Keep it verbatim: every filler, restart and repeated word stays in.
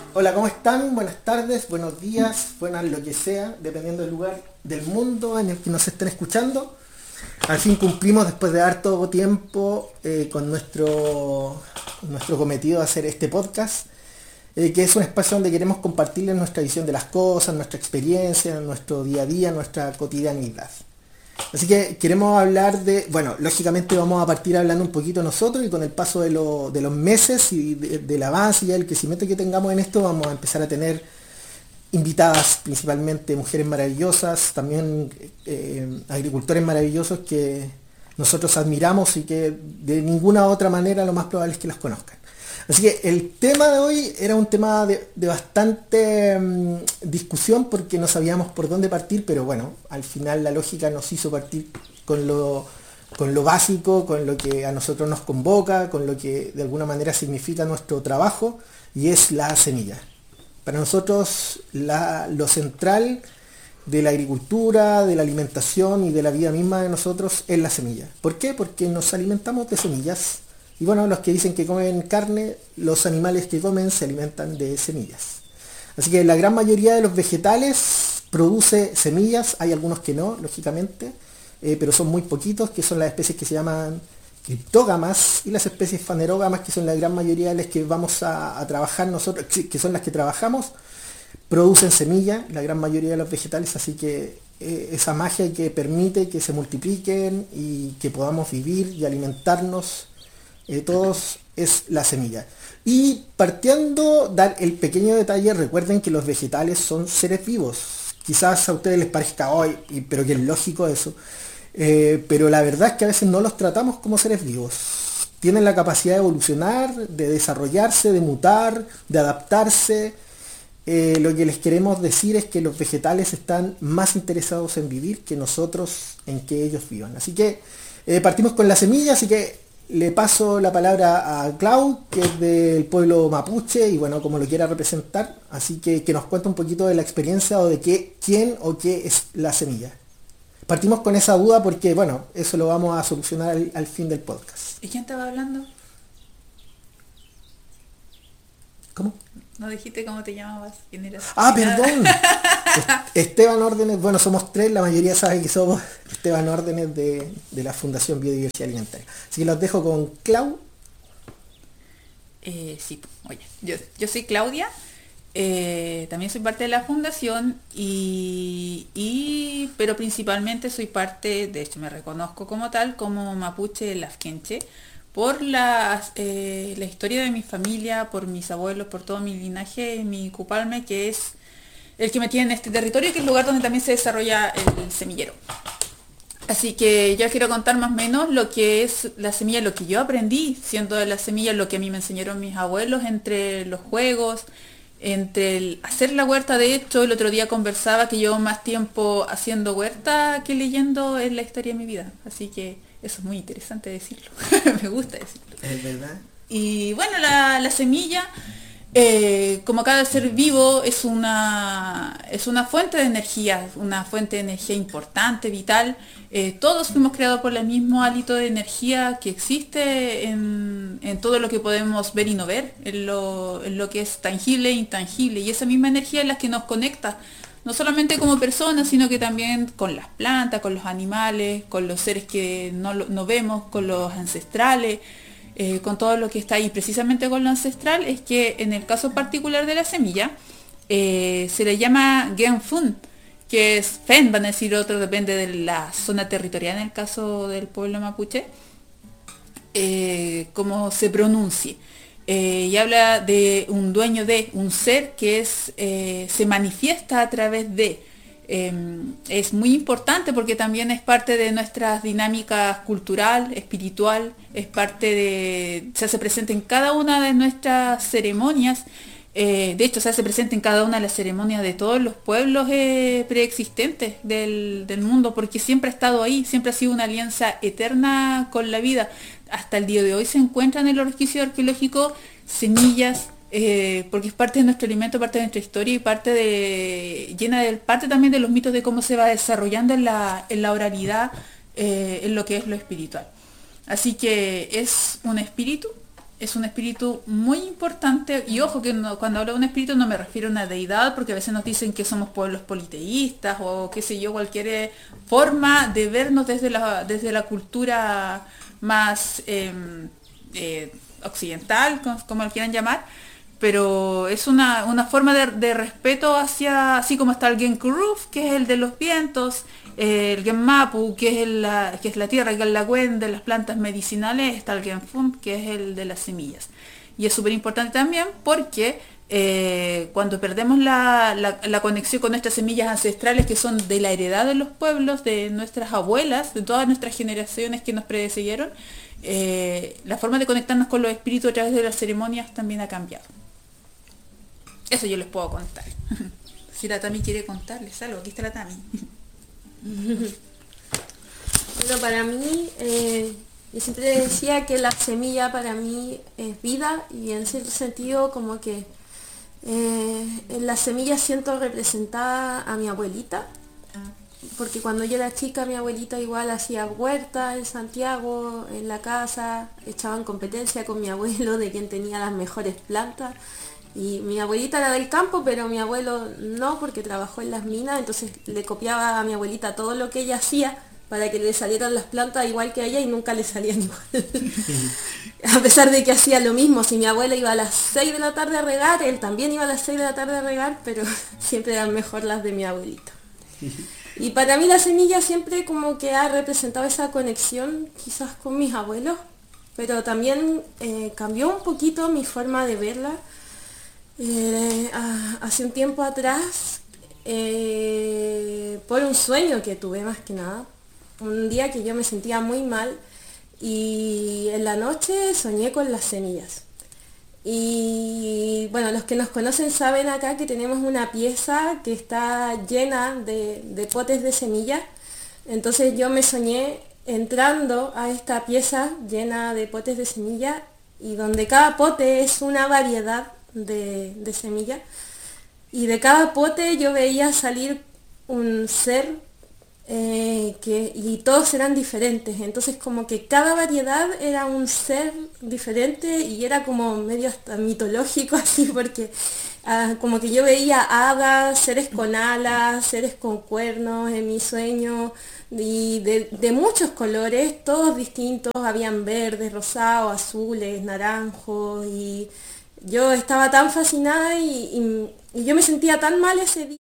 Hola, ¿cómo están? Buenas tardes, buenos días, buenas lo que sea, dependiendo del lugar del mundo en el que nos estén escuchando. Al fin cumplimos después de harto tiempo eh, con nuestro, nuestro cometido de hacer este podcast, eh, que es un espacio donde queremos compartirles nuestra visión de las cosas, nuestra experiencia, nuestro día a día, nuestra cotidianidad. Así que queremos hablar de, bueno, lógicamente vamos a partir hablando un poquito nosotros y con el paso de, lo- de los meses y de- del avance y el crecimiento que tengamos en esto vamos a empezar a tener invitadas, principalmente mujeres maravillosas, también eh, agricultores maravillosos que nosotros admiramos y que de ninguna otra manera lo más probable es que las conozcan. Así que el tema de hoy era un tema de, de bastante mm, discusión porque no sabíamos por dónde partir, pero bueno, al final la lógica nos hizo partir con lo, con lo básico, con lo que a nosotros nos convoca, con lo que de alguna manera significa nuestro trabajo, y es la semilla. Para nosotros la- lo central de la agricultura, de la alimentación y de la vida misma de nosotros es la semilla. ¿Por qué? Porque nos alimentamos de semillas. Y bueno, los que dicen que comen carne, los animales que comen se alimentan de semillas. Así que la gran mayoría de los vegetales produce semillas, hay algunos que no, lógicamente, eh, pero son muy poquitos, que son las especies que se llaman criptógamas y las especies fanerógamas, que son la gran mayoría de las que vamos a, a trabajar nosotros, que son las que trabajamos, producen semilla, la gran mayoría de los vegetales, así que eh, esa magia que permite que se multipliquen y que podamos vivir y alimentarnos eh, todos es la semilla. Y partiendo, dar el pequeño detalle, recuerden que los vegetales son seres vivos. Quizás a ustedes les parezca hoy, pero que es lógico eso. Eh, pero la verdad es que a veces no los tratamos como seres vivos. Tienen la capacidad de evolucionar, de desarrollarse, de mutar, de adaptarse. Eh, lo que les queremos decir es que los vegetales están más interesados en vivir que nosotros en que ellos vivan. Así que eh, partimos con la semilla, así que le paso la palabra a Clau, que es del pueblo mapuche y bueno, como lo quiera representar, así que que nos cuente un poquito de la experiencia o de qué, quién o qué es la semilla. Partimos con esa duda porque bueno, eso lo vamos a solucionar al, al fin del podcast. ¿Y quién estaba hablando? ¿Cómo? No dijiste cómo te llamabas, quién eras. Ah, Ni nada. perdón. Esteban Órdenes, bueno, somos tres, la mayoría sabe que somos Esteban Órdenes de, de la Fundación Biodiversidad Alimentaria. Así que los dejo con Clau. Eh, sí, oye, yo, yo soy Claudia, eh, también soy parte de la fundación y, y- pero principalmente soy parte, de hecho me reconozco como tal, como mapuche lafkenche, por las, eh, la historia de mi familia, por mis abuelos, por todo mi linaje, mi cupalme, que es el que me tiene en este territorio, que es el lugar donde también se desarrolla el semillero. Así que ya quiero contar más o menos lo que es la semilla, lo que yo aprendí siendo de la semilla, lo que a mí me enseñaron mis abuelos entre los juegos, entre el hacer la huerta. De hecho, el otro día conversaba que llevo más tiempo haciendo huerta que leyendo en la historia de mi vida. Así que eso es muy interesante decirlo. Me gusta decirlo. Es verdad. Y bueno, la, la semilla, eh, como cada ser vivo, es una, es una fuente de energía, una fuente de energía importante, vital. Eh, todos fuimos creados por el mismo hálito de energía que existe en, en todo lo que podemos ver y no ver, en lo, en lo que es tangible e intangible. Y esa misma energía es la que nos conecta, no solamente como personas, sino que también con las plantas, con los animales, con los seres que no, lo- no vemos, con los ancestrales, eh, con todo lo que está ahí. Precisamente con lo ancestral es que en el caso particular de la semilla, eh, se le llama Genfun, que es Fen, van a decir otros, depende de la zona territorial en el caso del pueblo mapuche, eh, como se pronuncie. Eh, y habla de un dueño de, un ser que es, eh, se manifiesta a través de. Eh, es muy importante porque también es parte de nuestras dinámicas cultural, espiritual, es parte de, se hace presente en cada una de nuestras ceremonias. Eh, de hecho, se hace presente en cada una de las ceremonias de todos los pueblos eh, preexistentes del, del mundo, porque siempre ha estado ahí, siempre ha sido una alianza eterna con la vida. Hasta el día de hoy se encuentran en el resquicio arqueológico semillas, eh, porque es parte de nuestro alimento, parte de nuestra historia y parte de, llena de, parte también de los mitos de cómo se va desarrollando en la, en la oralidad, eh, en lo que es lo espiritual. Así que es un espíritu es un espíritu muy importante, y ojo que no, cuando hablo de un espíritu no me refiero a una deidad, porque a veces nos dicen que somos pueblos politeístas o qué sé yo, cualquier forma de vernos desde la, desde la cultura más eh, eh, occidental, como, como lo quieran llamar, pero es una, una forma de, de respeto hacia, así como está el Genkuruf, que es el de los vientos, eh, el Genmapu, que es, el, la, que es la tierra, que es la Gwen de las plantas medicinales, está el Genfun, que es el de las semillas. Y es súper importante también porque eh, cuando perdemos la, la, la conexión con nuestras semillas ancestrales, que son de la heredad de los pueblos, de nuestras abuelas, de todas nuestras generaciones que nos predecieron, eh, la forma de conectarnos con los espíritus a través de las ceremonias también ha cambiado. Eso yo les puedo contar. Si la Tami quiere contarles algo, aquí está la Tami. Bueno, para mí, eh, yo siempre decía que la semilla para mí es vida, y en cierto sentido como que eh, en la semilla siento representada a mi abuelita, porque cuando yo era chica mi abuelita igual hacía huerta en Santiago, en la casa, echaban competencia con mi abuelo de quién tenía las mejores plantas. Y mi abuelita era del campo, pero mi abuelo no, porque trabajó en las minas, entonces le copiaba a mi abuelita todo lo que ella hacía para que le salieran las plantas igual que a ella, y nunca le salían igual. A pesar de que hacía lo mismo, si mi abuela iba a las seis de la tarde a regar, él también iba a las seis de la tarde a regar, pero siempre eran mejor las de mi abuelita. Y para mí la semilla siempre como que ha representado esa conexión quizás con mis abuelos, pero también eh, cambió un poquito mi forma de verla. Eh, hace un tiempo atrás, eh, por un sueño que tuve más que nada, un día que yo me sentía muy mal, y en la noche soñé con las semillas. Y bueno, los que nos conocen saben acá que tenemos una pieza que está llena de, de potes de semillas. Entonces yo me soñé entrando a esta pieza llena de potes de semillas, y donde cada pote es una variedad de, de semilla, y de cada pote yo veía salir un ser eh, que, y todos eran diferentes, entonces como que cada variedad era un ser diferente, y era como medio hasta mitológico así, porque ah, como que yo veía hadas, seres con alas, seres con cuernos en mi sueño, y de, de muchos colores, todos distintos, habían verdes, rosados, azules, naranjos, y yo estaba tan fascinada, y, y, y yo me sentía tan mal ese día.